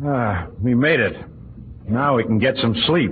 We made it. Now we can get some sleep.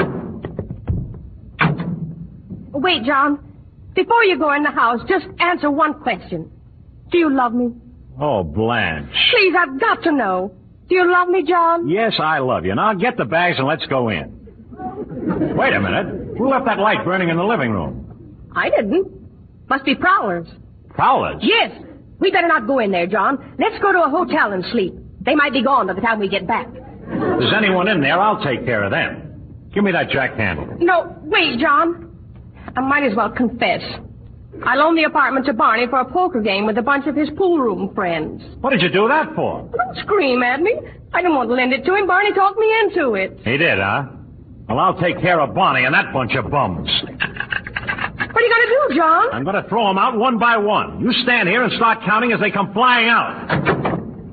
Wait, John. Before you go in the house, just answer one question. Do you love me? Oh, Blanche. Please, I've got to know. Do you love me, John? Yes, I love you. Now get the bags and let's go in. Wait a minute. Who left that light burning in the living room? I didn't. Must be prowlers. Prowlers? Yes. We better not go in there, John. Let's go to a hotel and sleep. They might be gone by the time we get back. If there's anyone in there, I'll take care of them. Give me that jack handle. No, wait, John. I might as well confess. I loaned the apartment to Barney for a poker game with a bunch of his pool room friends. What did you do that for? Don't scream at me. I didn't want to lend it to him. Barney talked me into it. He did, huh? Well, I'll take care of Barney and that bunch of bums. What are you going to do, John? I'm going to throw them out one by one. You stand here and start counting as they come flying out.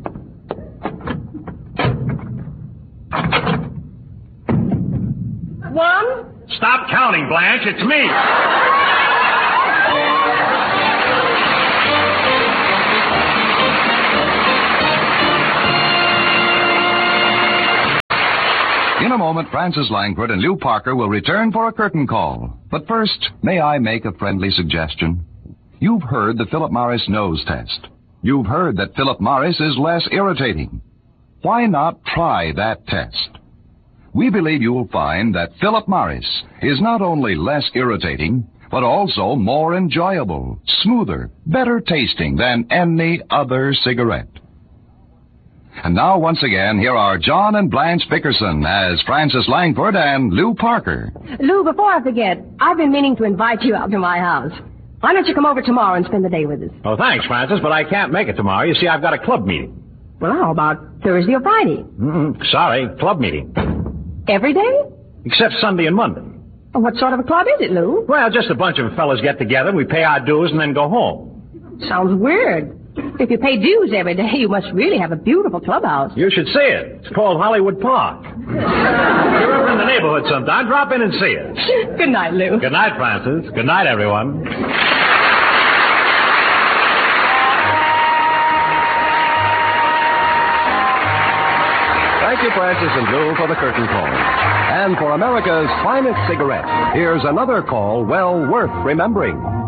One. Stop counting, Blanche. It's me. In a moment, Frances Langford and Lou Parker will return for a curtain call. But first, may I make a friendly suggestion? You've heard the Philip Morris nose test. You've heard that Philip Morris is less irritating. Why not try that test? We believe you'll find that Philip Morris is not only less irritating, but also more enjoyable, smoother, better tasting than any other cigarette. And now, once again, here are John and Blanche Bickerson as Frances Langford and Lou Parker. Lou, before I forget, I've been meaning to invite you out to my house. Why don't you come over tomorrow and spend the day with us? Oh, thanks, Frances, but I can't make it tomorrow. You see, I've got a club meeting. Well, how about Thursday or Friday? Sorry, club meeting. Every day? Except Sunday and Monday. Well, what sort of a club is it, Lou? Well, just a bunch of fellas get together, we pay our dues, and then go home. Sounds weird. If you pay dues every day, you must really have a beautiful clubhouse. You should see it. It's called Hollywood Park. If you're ever in the neighborhood sometime, drop in and see us. Good night, Lou. Good night, Frances. Good night, everyone. Thank you, Frances and Lou, for the curtain call. And for America's finest cigarette, here's another call well worth remembering.